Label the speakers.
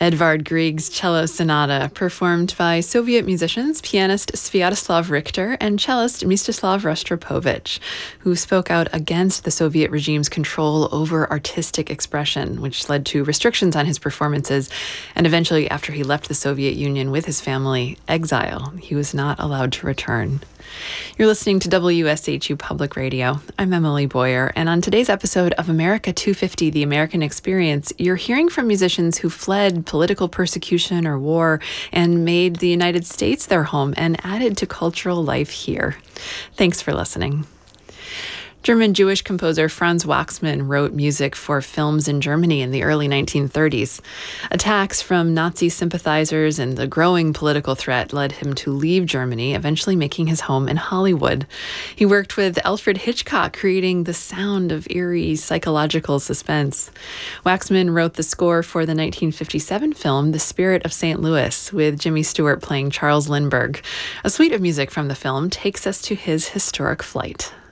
Speaker 1: Edvard Grieg's Cello Sonata, performed by Soviet musicians, pianist Sviatoslav Richter and cellist Mstislav Rostropovich, who spoke out against the Soviet regime's control over artistic expression, which led to restrictions on his performances, and eventually, after he left the Soviet Union with his family, exile. He was not allowed to return. You're listening to WSHU Public Radio. I'm Emily Boyer, and on today's episode of America 250, The American Experience, you're hearing from musicians who fled political persecution or war and made the United States their home and added to cultural life here. Thanks for listening. German Jewish composer Franz Waxman wrote music for films in Germany in the early 1930s. Attacks from Nazi sympathizers and the growing political threat led him to leave Germany, eventually making his home in Hollywood. He worked with Alfred Hitchcock, creating the sound of eerie psychological suspense. Waxman wrote the score for the 1957 film The Spirit of St. Louis, with Jimmy Stewart playing Charles Lindbergh. A suite of music from the film takes us to his historic flight.